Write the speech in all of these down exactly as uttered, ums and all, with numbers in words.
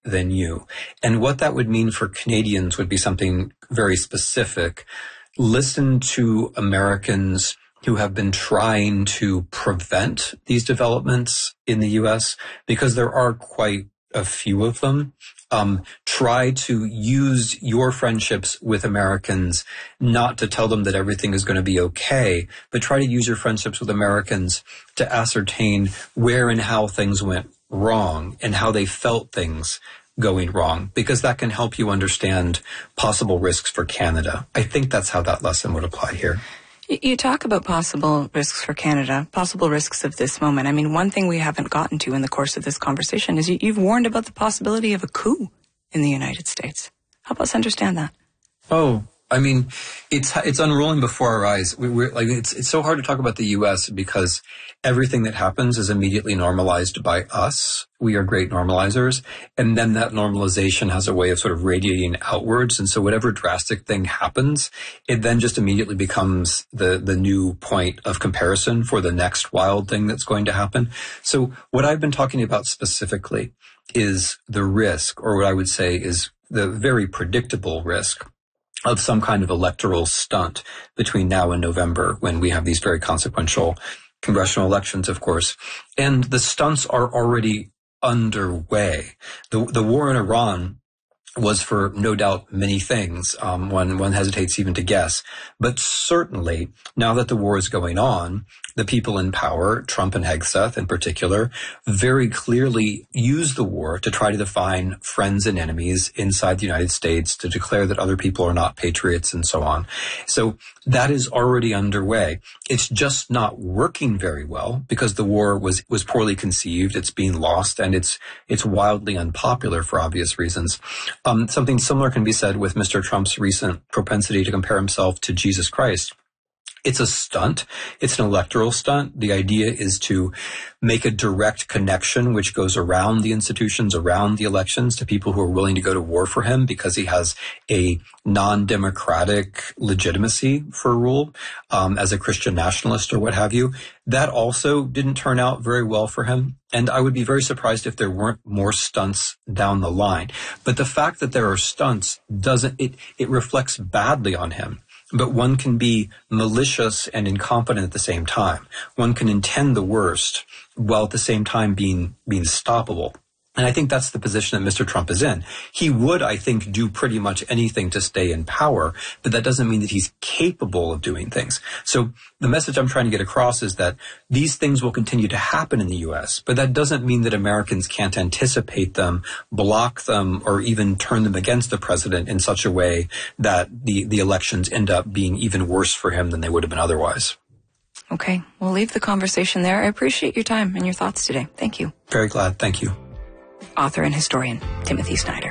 than you. And what that would mean for Canadians would be something very specific. Listen to Americans who have been trying to prevent these developments in the U S, because there are quite a few of them. Um, try to use your friendships with Americans not to tell them that everything is going to be okay, but try to use your friendships with Americans to ascertain where and how things went wrong and how they felt things going wrong, because that can help you understand possible risks for Canada. I think that's how that lesson would apply here. You talk about possible risks for Canada, possible risks of this moment. I mean, one thing we haven't gotten to in the course of this conversation is you, you've warned about the possibility of a coup in the United States. Help us understand that. Oh, I mean, it's it's unrolling before our eyes. We, we're like it's it's so hard to talk about the U S because everything that happens is immediately normalized by us. We are great normalizers, and then that normalization has a way of sort of radiating outwards. And so, whatever drastic thing happens, it then just immediately becomes the the new point of comparison for the next wild thing that's going to happen. So, what I've been talking about specifically is the risk, or what I would say is the very predictable risk of some kind of electoral stunt between now and November, when we have these very consequential congressional elections, of course. And the stunts are already underway. The, the war in Iran was for no doubt many things. Um, one, one hesitates even to guess. But certainly, now that the war is going on, the people in power, Trump and Hegseth in particular, very clearly use the war to try to define friends and enemies inside the United States, to declare that other people are not patriots and so on. So that is already underway. It's just not working very well because the war was, was poorly conceived. It's being lost, and it's, it's wildly unpopular for obvious reasons. Um, something similar can be said with Mister Trump's recent propensity to compare himself to Jesus Christ. It's a stunt. It's an electoral stunt. The idea is to make a direct connection which goes around the institutions, around the elections, to people who are willing to go to war for him because he has a non-democratic legitimacy for rule, um, as a Christian nationalist or what have you. That also didn't turn out very well for him. And I would be very surprised if there weren't more stunts down the line. But the fact that there are stunts doesn't, it, it reflects badly on him. But one can be malicious and incompetent at the same time. One can intend the worst while at the same time being being stoppable. And I think that's the position that Mister Trump is in. He would, I think, do pretty much anything to stay in power, but that doesn't mean that he's capable of doing things. So the message I'm trying to get across is that these things will continue to happen in the U S, but that doesn't mean that Americans can't anticipate them, block them, or even turn them against the president in such a way that the, the elections end up being even worse for him than they would have been otherwise. Okay, we'll leave the conversation there. I appreciate your time and your thoughts today. Thank you. Very glad. Thank you. Author and historian Timothy Snyder.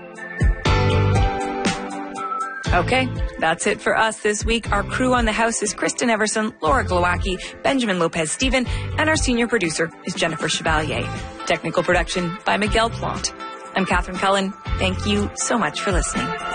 Okay, that's it for us this week. Our crew on the house is Kristen Everson, Laura Glowacki, Benjamin Lopez-Steven, and our senior producer is Jennifer Chevalier. Technical production by Miguel Plant. I'm Catherine Cullen. Thank you so much for listening.